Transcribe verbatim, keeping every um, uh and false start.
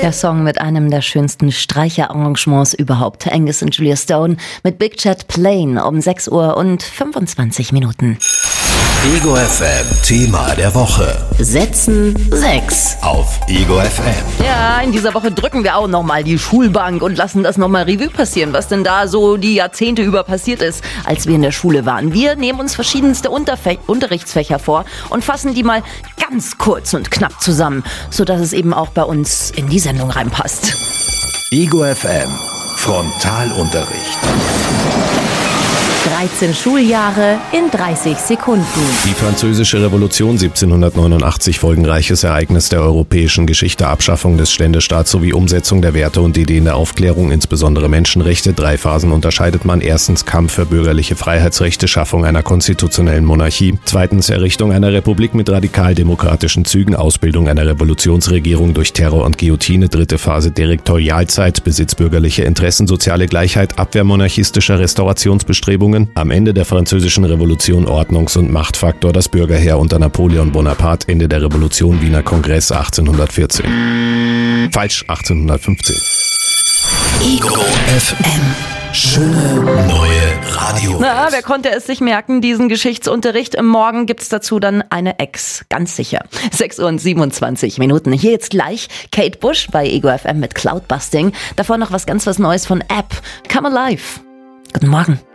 Der Song mit einem der schönsten Streicherarrangements überhaupt. Angus und Julia Stone mit Big Chat Plane um sechs Uhr und fünfundzwanzig Minuten. Ego F M Thema der Woche. Setzen sechs. Auf Ego F M. Ja, in dieser Woche drücken wir auch nochmal die Schulbank und lassen das nochmal Revue passieren, was denn da so die Jahrzehnte über passiert ist, als wir in der Schule waren. Wir nehmen uns verschiedenste Unterfe- Unterrichtsfächer vor und fassen die mal ganz kurz und knapp zusammen, sodass es eben auch bei uns in die Sendung reinpasst. Ego F M Frontalunterricht. dreizehn Schuljahre in dreißig Sekunden. Die Französische Revolution siebzehnhundertneunundachtzig, folgenreiches Ereignis der europäischen Geschichte, Abschaffung des Ständestaats sowie Umsetzung der Werte und Ideen der Aufklärung, insbesondere Menschenrechte. Drei Phasen unterscheidet man. Erstens Kampf für bürgerliche Freiheitsrechte, Schaffung einer konstitutionellen Monarchie. Zweitens Errichtung einer Republik mit radikal-demokratischen Zügen, Ausbildung einer Revolutionsregierung durch Terror und Guillotine. Dritte Phase Direktorialzeit, Besitz bürgerlicher Interessen, soziale Gleichheit, Abwehr monarchistischer Restaurationsbestrebungen. Am Ende der Französischen Revolution Ordnungs- und Machtfaktor, das Bürgerheer unter Napoleon Bonaparte. Ende der Revolution, Wiener Kongress achtzehnhundertvierzehn. Falsch, achtzehnhundertfünfzehn. Ego F M. Schöne neue Radio. Na, wer konnte es sich merken, diesen Geschichtsunterricht? Morgen gibt's dazu dann eine Ex, ganz sicher. sechs Uhr und siebenundzwanzig Minuten. Hier jetzt gleich Kate Bush bei Ego F M mit Cloudbusting. Davor noch was ganz was Neues von App. Come Alive. Guten Morgen.